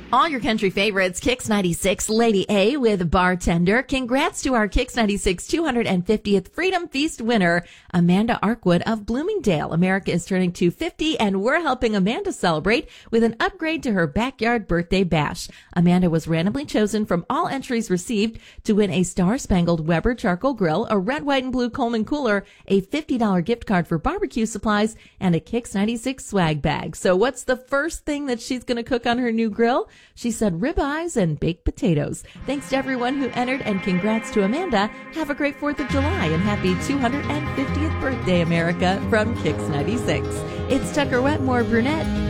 All your country favorites, Kix 96, Lady A with Bartender. Congrats to our Kix 96 250th Freedom Feast winner, Amanda Arkwood of Bloomingdale. America is turning 250, and we're helping Amanda celebrate with an upgrade to her backyard birthday bash. Amanda was randomly chosen from all entries received to win a Star-Spangled Weber charcoal grill, a red, white, and blue Coleman cooler, a $50 gift card for barbecue supplies, and a Kix 96 swag bag. So what's the first thing that she's going to cook on her new grill? She said ribeyes and baked potatoes. Thanks to everyone who entered, and congrats to Amanda. Have a great 4th of July and happy 250th birthday, America, from Kix 96. It's Tucker Wetmore Brunette.